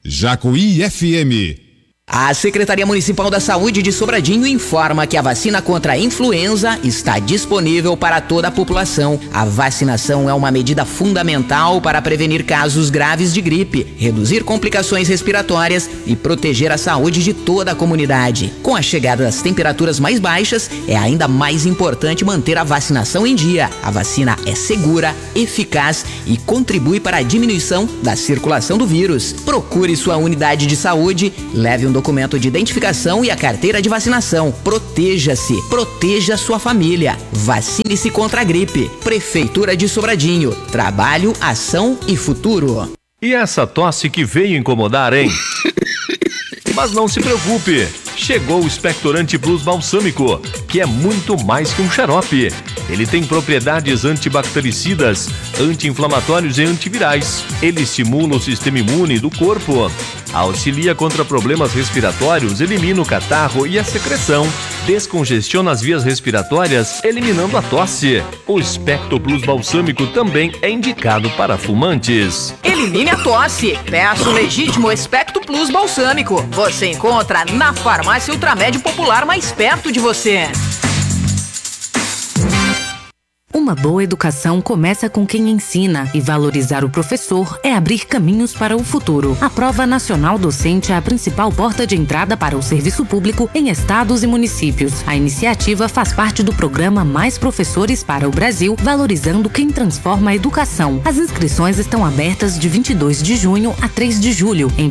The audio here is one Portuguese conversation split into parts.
Jacuí FM. A Secretaria Municipal da Saúde de Sobradinho informa que a vacina contra a influenza está disponível para toda a população. A vacinação é uma medida fundamental para prevenir casos graves de gripe, reduzir complicações respiratórias e proteger a saúde de toda a comunidade. Com a chegada das temperaturas mais baixas, é ainda mais importante manter a vacinação em dia. A vacina é segura, eficaz e contribui para a diminuição da circulação do vírus. Procure sua unidade de saúde, leve um documento de identificação e a carteira de vacinação. Proteja-se, proteja sua família. Vacine-se contra a gripe. Prefeitura de Sobradinho. Trabalho, ação e futuro. E essa tosse que veio incomodar, hein? Mas não se preocupe. Chegou o Expectorante Plus Balsâmico, que é muito mais que um xarope. Ele tem propriedades antibactericidas, anti-inflamatórios e antivirais. Ele estimula o sistema imune do corpo, auxilia contra problemas respiratórios, elimina o catarro e a secreção, descongestiona as vias respiratórias, eliminando a tosse. O Expecto Plus Balsâmico também é indicado para fumantes. Elimine a tosse. Peça o legítimo Expecto Plus Balsâmico. Você encontra na farmácia Ultramed Popular mais perto de você. Uma boa educação começa com quem ensina, e valorizar o professor é abrir caminhos para o futuro. A Prova Nacional Docente é a principal porta de entrada para o serviço público em estados e municípios. A iniciativa faz parte do programa Mais Professores para o Brasil, valorizando quem transforma a educação. As inscrições estão abertas de 22 de junho a 3 de julho em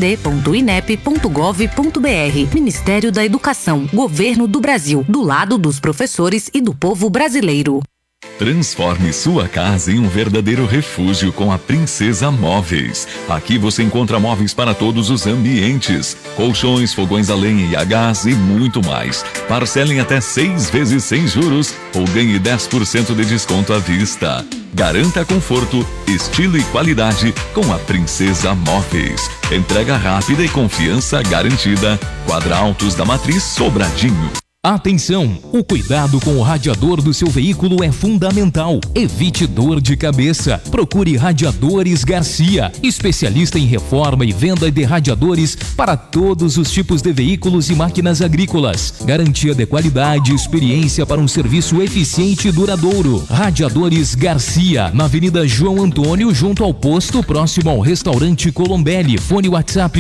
pnd.inep.gov.br. Ministério da Educação, Governo do Brasil, do lado dos professores e do povo brasileiro. Transforme sua casa em um verdadeiro refúgio com a Princesa Móveis. Aqui você encontra móveis para todos os ambientes, colchões, fogões a lenha e a gás e muito mais. Parcelem até 6 vezes sem juros ou ganhe 10% de desconto à vista. Garanta conforto, estilo e qualidade com a Princesa Móveis. Entrega rápida e confiança garantida. Quadra Altos da Matriz, Sobradinho. Atenção! O cuidado com o radiador do seu veículo é fundamental. Evite dor de cabeça. Procure Radiadores Garcia, especialista em reforma e venda de radiadores para todos os tipos de veículos e máquinas agrícolas. Garantia de qualidade e experiência para um serviço eficiente e duradouro. Radiadores Garcia, na Avenida João Antônio, junto ao posto, próximo ao restaurante Colombelli. Fone WhatsApp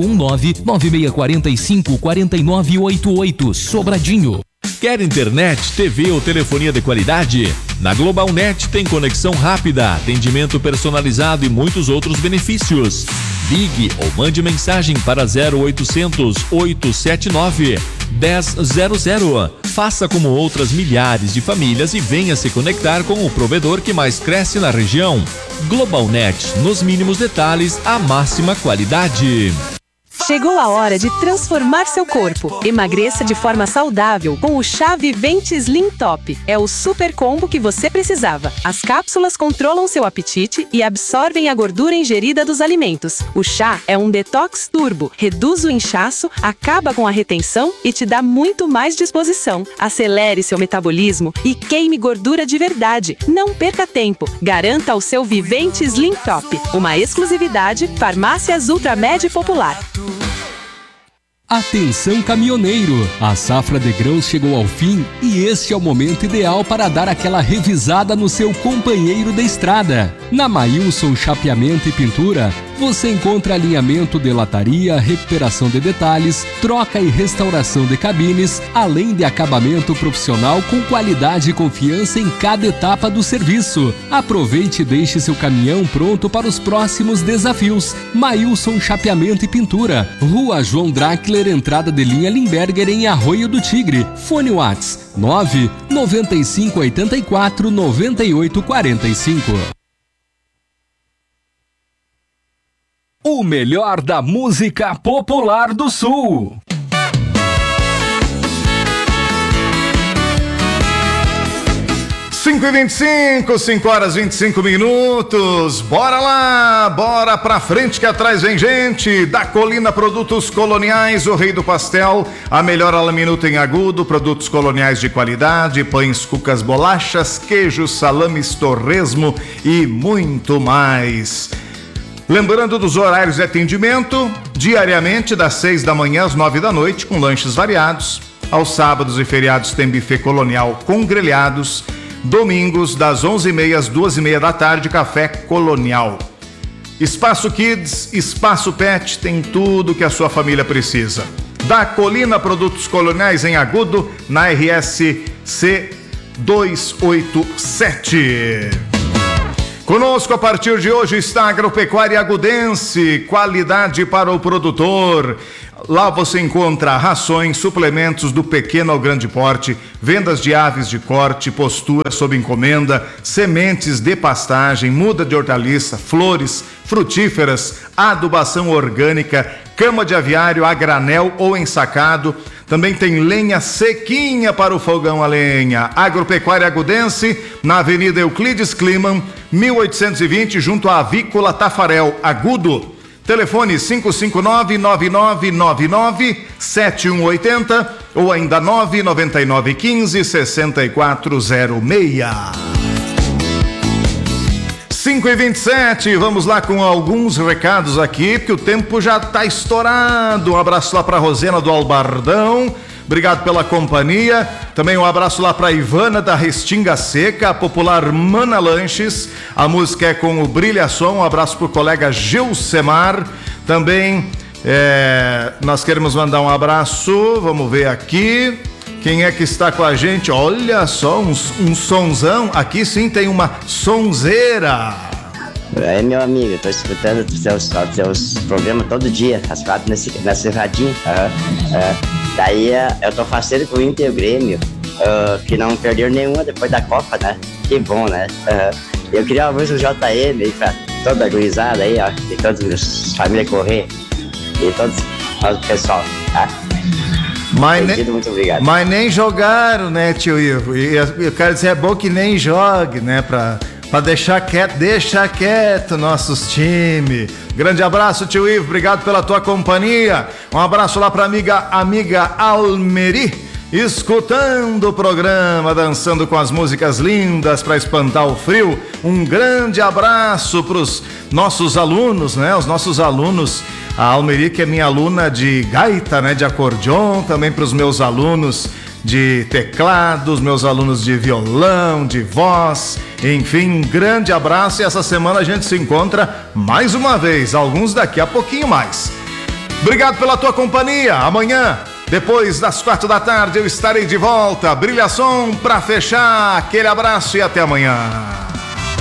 519-9645-4988. Sobradinho. Quer internet, TV ou telefonia de qualidade? Na GlobalNet tem conexão rápida, atendimento personalizado e muitos outros benefícios. Ligue ou mande mensagem para 0800 879 1000. Faça como outras milhares de famílias e venha se conectar com o provedor que mais cresce na região. GlobalNet, nos mínimos detalhes, a máxima qualidade. Chegou a hora de transformar seu corpo. Emagreça de forma saudável com o Chá Vivente Slim Top. É o super combo que você precisava. As cápsulas controlam seu apetite e absorvem a gordura ingerida dos alimentos. O chá é um detox turbo, reduz o inchaço, acaba com a retenção e te dá muito mais disposição. Acelere seu metabolismo e queime gordura de verdade. Não perca tempo. Garanta o seu Vivente Slim Top. Uma exclusividade Farmácias Ultramed Popular. Atenção caminhoneiro, a safra de grãos chegou ao fim e este é o momento ideal para dar aquela revisada no seu companheiro de estrada. Na Maílson Chapeamento e Pintura, você encontra alinhamento de lataria, recuperação de detalhes, troca e restauração de cabines, além de acabamento profissional com qualidade e confiança em cada etapa do serviço. Aproveite e deixe seu caminhão pronto para os próximos desafios. Maílson Chapeamento e Pintura, Rua João Drackler, entrada de linha Limberger, em Arroio do Tigre. Fone Whats 995849845. O melhor da música popular do Sul. 5h25, 5 horas 25 minutos. Bora lá, bora pra frente que atrás vem gente. Da Colina Produtos Coloniais, o rei do pastel, a melhor alaminuta em agudo, produtos coloniais de qualidade, pães, cucas, bolachas, queijos, salames, torresmo e muito mais. Lembrando dos horários de atendimento, diariamente das 6 da manhã às 9 da noite, com lanches variados. Aos sábados e feriados tem buffet colonial com grelhados. Domingos, das 11h30 às 2h30 da tarde, café colonial. Espaço Kids, Espaço Pet, tem tudo que a sua família precisa. Da Colina Produtos Coloniais em Agudo, na RSC 287. Conosco a partir de hoje está a Agropecuária Agudense, qualidade para o produtor. Lá você encontra rações, suplementos do pequeno ao grande porte, vendas de aves de corte, postura sob encomenda, sementes de pastagem, muda de hortaliça, flores, frutíferas, adubação orgânica, cama de aviário a granel ou ensacado. Também tem lenha sequinha para o fogão a lenha. Agropecuária Agudense, na Avenida Euclides Kliman, 1820, junto à Avícola Tafarel, Agudo. Telefone 559-9999-7180 ou ainda 99915-6406. 5h27, vamos lá com alguns recados aqui, porque o tempo já está estourado. Um abraço lá para Rosena do Albardão, obrigado pela companhia. Também um abraço lá para Ivana da Restinga Seca, a popular Mana Lanches. A música é com o Brilha Som. Um abraço para o colega Gilcemar. Também nós queremos mandar um abraço, vamos ver aqui. Quem é que está com a gente? Olha só, um sonzão. Aqui sim tem uma sonzeira. Aí, meu amigo, eu tô escutando os seus programas todo dia, às 4 nesse radinho. Daí eu tô faceiro com o Inter e o Grêmio, que não perderam nenhuma depois da Copa, né? Que bom, né? Eu queria uma vez o JM aí pra toda a gurizada aí, ó, de todas as famílias correr, e todos o pessoal, tá? Muito obrigado. Mas nem jogaram, né, tio Ivo? E eu quero dizer, é bom que nem jogue, né? Pra deixar quieto nossos times. Grande abraço, tio Ivo, obrigado pela tua companhia. Um abraço lá pra amiga Almeri, escutando o programa, dançando com as músicas lindas para espantar o frio. Um grande abraço pros nossos alunos, né? Os nossos alunos. A Almeri, que é minha aluna de gaita, né, de acordeon, também para os meus alunos de teclados, meus alunos de violão, de voz, enfim, um grande abraço. E essa semana a gente se encontra mais uma vez, alguns daqui a pouquinho mais. Obrigado pela tua companhia. Amanhã, depois das 4 da tarde, eu estarei de volta. Brilha Som para fechar. Aquele abraço e até amanhã.